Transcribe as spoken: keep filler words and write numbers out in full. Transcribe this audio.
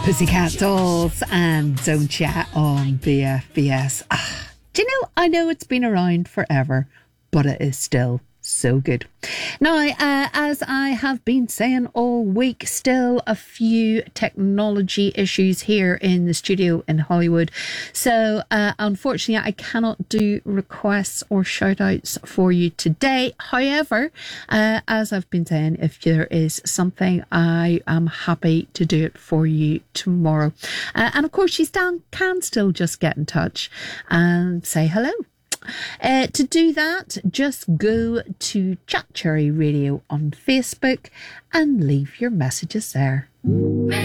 Pussycat Dolls and Don't Ya on B F B S. Ah, do you know, I know it's been around forever, but it is still so good. Now, uh, as I have been saying all week, still a few technology issues here in the studio in Hollywood. So, uh, unfortunately, I cannot do requests or shout outs for you today. However, uh, as I've been saying, if there is something, I am happy to do it for you tomorrow. Uh, and of course, you stand, can still just get in touch and say hello. Uh, to do that, just go to Chat Cherry Radio on Facebook and leave your messages there.